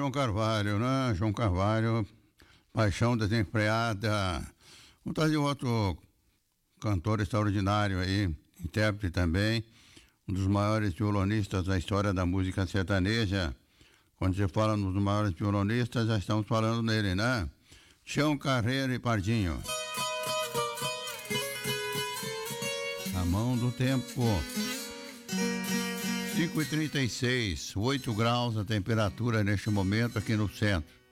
João Carvalho, né? João Carvalho, Paixão Desenfreada. Vamos trazer outro cantor extraordinário aí, intérprete também, um dos maiores violonistas da história da música sertaneja. Quando você fala nos maiores violonistas, já estamos falando nele, né? Tião Carreiro e Pardinho. A mão do tempo. 5h36, 8 graus a temperatura neste momento aqui no centro.